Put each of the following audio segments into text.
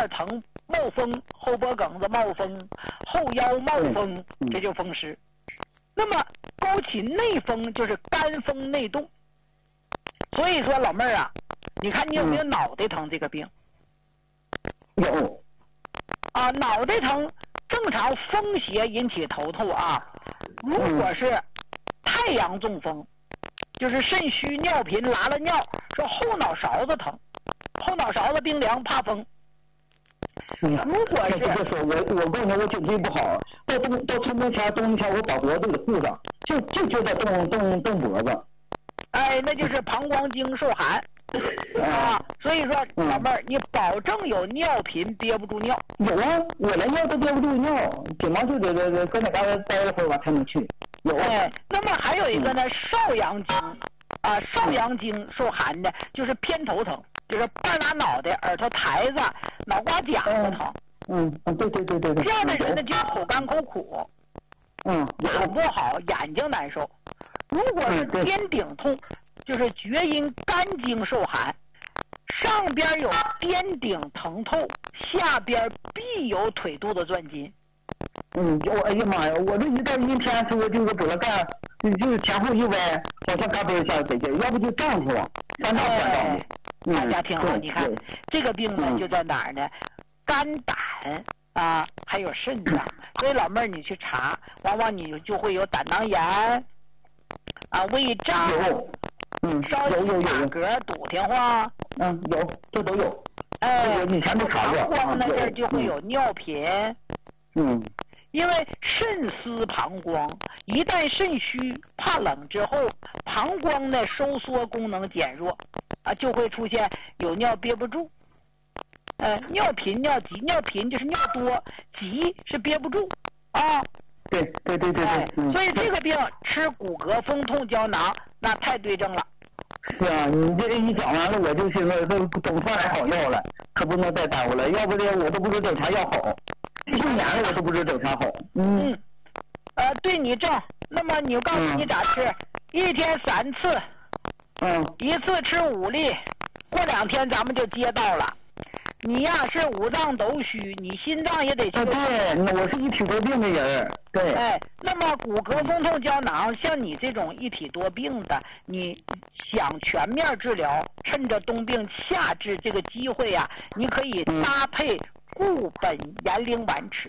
盖疼冒风，后脖梗子冒风，后腰冒风，这就风湿。那么勾起内风就是肝风内动。所以说老妹儿啊，你看你有没有脑袋疼这个病？ 有。 啊，脑袋疼正常风邪引起头痛啊。如果是太阳中风，就是肾虚尿频拉了尿，说后脑勺子疼，后脑勺子冰凉怕风。如果是我告诉你，我颈椎不好，到春冬天我把脖子给护上，就觉得动脖子。 哎，那就是膀胱经受寒啊。所以说老妹儿，你保证有尿频憋不住尿。 有啊，我连尿都憋不住尿，紧忙就得搁那嘎达待一会儿吧才能去。有。 哎，那么还有一个呢，少阳经啊，少阳经受寒的，就是偏头疼，就是半拉脑袋、耳朵台子、脑瓜甲子疼。 对。 这样的人呢，就是口干口苦，眼不好，眼睛难受。如果是肩顶痛，就是厥阴肝经受寒，上边有肩顶疼痛，下边必有腿肚子转筋。 哎呀妈呀，我这一到阴天时候就是脖子干，就是前后一歪，好像嘎嘣一下得劲，要不就胀乎，三长三长的。 大家听好，你看这个病呢就在哪儿呢？肝胆啊，还有肾脏。所以老妹儿你去查，往往你就会有胆囊炎啊、胃胀、烧心打嗝、堵天花。 有，这都有。 以前都查过。 膀胱那阵就会有尿频。因为肾司膀胱，一旦肾虚怕冷之后，膀胱的收缩功能减弱啊，就会出现有尿憋不住。尿频、尿急，尿频就是尿多，急是憋不住啊。 对。 所以这个病吃骨骼风痛胶囊，那太对症了。 是啊，你这一讲完了，我就寻思都整出来好药了，可不能再耽误了，要不然我都不知道整啥药好。1年了我都不知道整啥好。 对你症，那么你告诉你咋吃，1天3次，一次吃5粒，过2天咱们就接到了。你呀是五脏都虚，你心脏也得去。 对，我是一体多病的人。对。 那么骨骼风痛胶囊，像你这种一体多病的，你想全面治疗，趁着冬病夏治这个机会呀，你可以搭配固本延龄丸吃。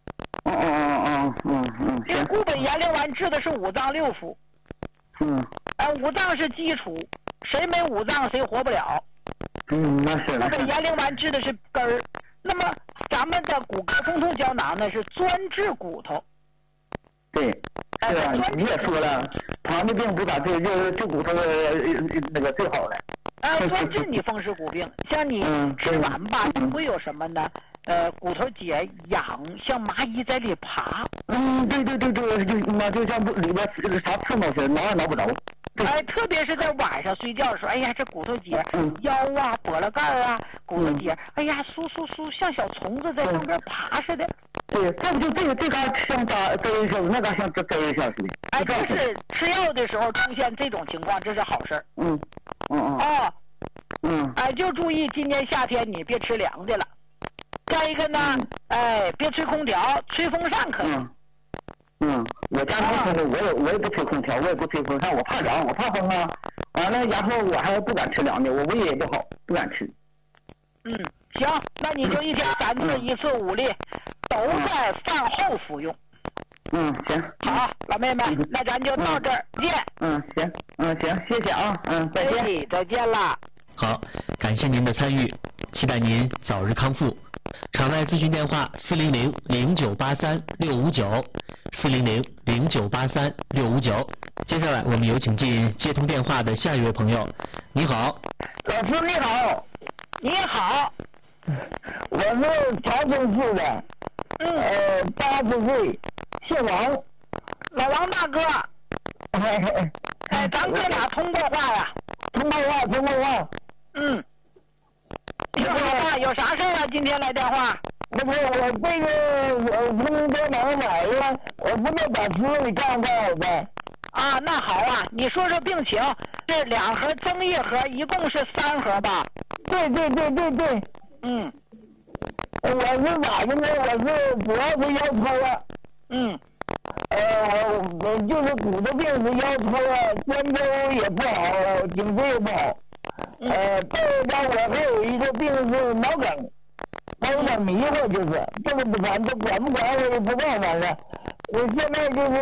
这个固本延龄丸治的是五脏六腑。五脏是基础，谁没五脏谁活不了。 那是。 固本延龄丸治的是根儿。那么咱们的骨骼风痛胶囊呢是专治骨头。 对。是啊，你也说了，糖尿病不咋治，治骨头那个最好了。 专治你风湿骨病，像你吃完吧，你会有什么呢？骨头节痒，像蚂蚁在里爬。 对，就像里边啥刺挠似的，挠也挠不着。 特别是在晚上睡觉的时候，哎呀，这骨头节、腰啊、脖子盖啊、骨头节，哎呀，酥，像小虫子在上边爬似的。 对，这不就这嘎像根似的，那嘎像根像似的。 就是吃药的时候出现这种情况，这是好事。就注意今年夏天你别吃凉的了。再一个呢，别吹空调，吹风扇可以。 我家没空调，我也不吹空调，我也不吹风扇，我怕凉，我怕风啊。完了，然后我还不敢吃凉的，我胃也不好，不敢吃。 行，那你就1天3次，一次5粒，都在饭后服用。 行。 好，老妹妹，那咱就到这儿见。 行，谢谢啊，再见。 再见了。 好，感谢您的参与，期待您早日康复。场外咨询电话400-0983-659，400-0983-659。接下来我们有请进接通电话的下一位朋友。你好。 老师你好。 你好。 我是长春市的，80岁，姓王。 老王大哥。咱哥俩通过话呀。 通过话。 有啥事啊？今天来电话。 不是我这个我风多能买呀，我不知道咋吃，你看看我呗。 那好啊，你说说病情，这2盒增1盒，一共是3盒吧？ 对。 我是咋的呢？我是主要是腰抽啊。我就是骨头病是腰抽啊，肩周也不好，颈椎也不好。再我还有一个病是脑梗，我有点迷糊，就是这个不管，这管不管我也不知道，反正我现在就是，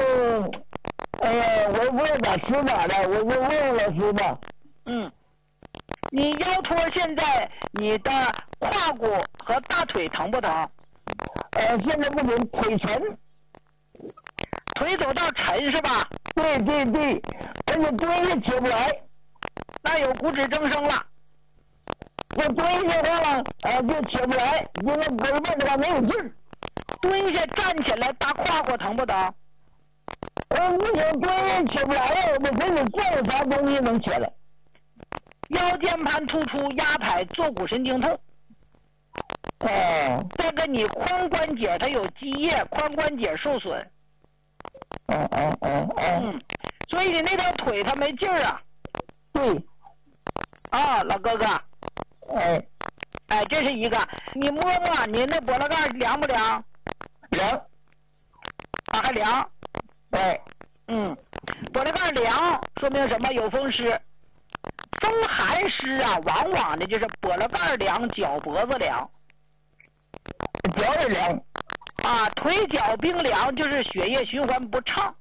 我也不知道咋吃咋的，我就问问老师吧。 你腰托现在你的胯骨和大腿疼不疼？ 现在不行，腿沉。 腿走道沉是吧？ 对，而且蹲下起不来。 那有骨质增生了。 我蹲下的话就起不来，因为胳膊的话没有劲儿。 蹲下站起来，大胯骨疼不疼？ 不行，蹲下起不来了，我真得转啥东西能起来。 腰间盘突出、压排、坐骨神经痛。再跟你髋关节它有积液，髋关节受损。所以你那条腿它没劲儿啊。 对。 老哥哥。这是一个，你摸摸你那脖子盖凉不凉？ 凉。 还凉。脖子盖凉，说明什么？有风湿。风寒湿啊，往往的就是脖子盖凉，脚脖子凉。 脚也凉。 腿脚冰凉，就是血液循环不畅。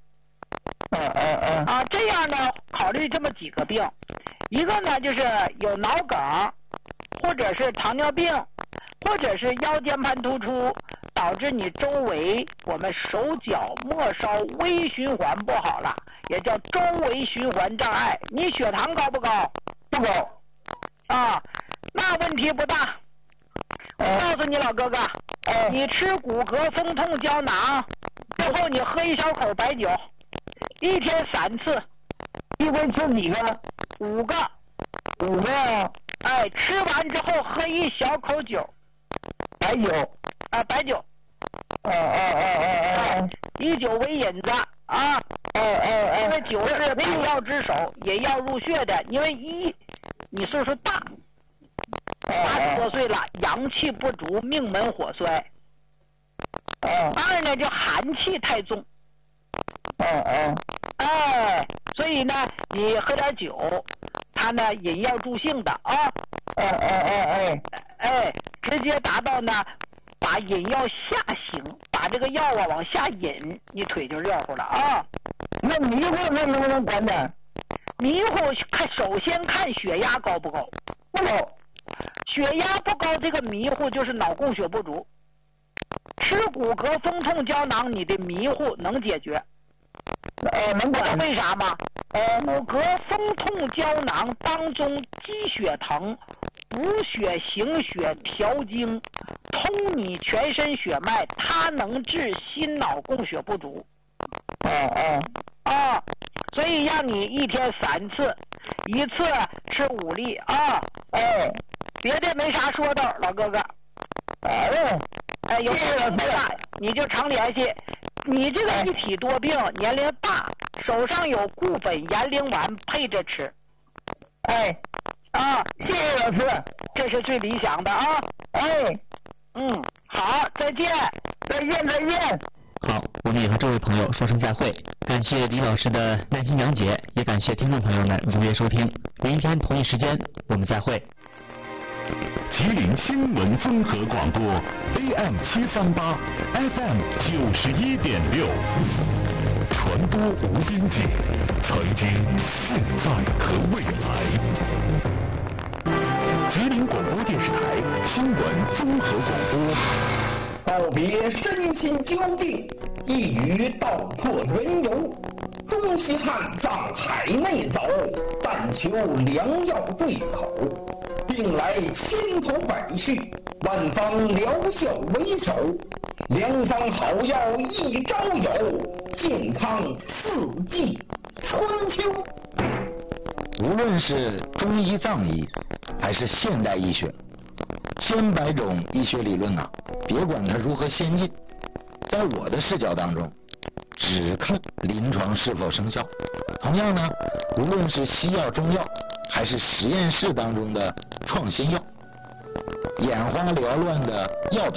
这样呢，考虑这么几个病，一个呢就是有脑梗，或者是糖尿病，或者是腰间盘突出，导致你周围我们手脚末梢微循环不好了，也叫周围循环障碍。你血糖高不高？ 不高。 那问题不大。我告诉你老哥哥，你吃骨骼风痛胶囊，最后你喝1小口白酒，1天3次， 一回吃几个 ？5个。 5个。 吃完之后喝1小口酒， 白酒。 白酒。以酒为引子因为酒是百药之首，也要入血的。因为你岁数大，80多岁了，阳气不足，命门火衰。2呢，就寒气太重。所以呢，你喝点酒，它呢引药助兴的直接达到呢，把引药下行，把这个药往下引，你腿就热乎了那迷糊那能不能管点？ 迷糊首先看血压高不高。 不高。 血压不高，这个迷糊就是脑供血不足。吃骨骼风痛胶囊，你的迷糊能解决。 能管。 为啥吗？骨骼风痛胶囊当中积血疼、补血行血、调经，通你全身血脉，它能治心脑供血不足。所以让你1天3次，1次吃5粒别的没啥说的，老哥哥。有事你就常联系。你这个一体多病，年龄大，手上有固本延龄丸配着吃。 谢谢老师， 这是最理想的好，再见。 好，我们也和这位朋友说声再会，感谢李老师的耐心讲解，也感谢听众朋友们如约收听。明天同一时间我们再会。 吉林新闻综合广播 AM 738 FM 91.6，传播无边界，曾经、现在和未来。吉林广播电视台新闻综合广播。 告别身心交病，一于道破缘由。中西汉藏海内走，但求良药对口。病来千头百绪，万方疗效为首。良方好药一朝有，健康四季春秋。 无论是中医藏医还是现代医学，千百种医学理论别管它如何先进，在我的视角当中只看临床是否生效。同样呢，无论是西药中药还是实验室当中的创新药，眼花缭乱的药品